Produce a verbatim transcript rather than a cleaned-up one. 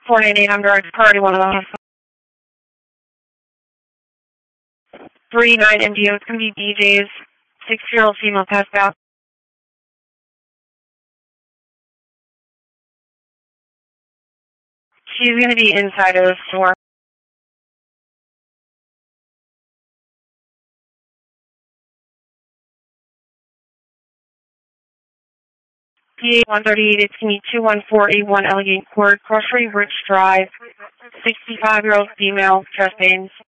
four nine eight, I'm direct party one of them. three nine M D O, it's going to be B J's six-year-old female passed out. She's going to be inside of the store. P A one thirty-eight, it's going to be two one four eight one Elegant Court, Grocery Rich Drive, sixty-five-year-old female, chest pains.